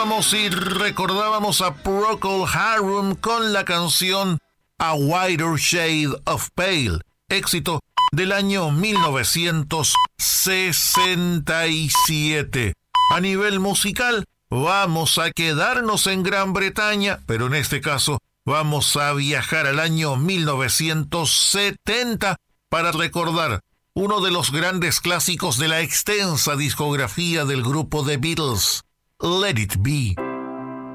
escuchábamos y recordábamos a Procol Harum con la canción A Wider Shade of Pale, éxito del año 1967. A nivel musical, vamos a quedarnos en Gran Bretaña, pero en este caso vamos a viajar al año 1970 para recordar uno de los grandes clásicos de la extensa discografía del grupo The Beatles, Let It Be.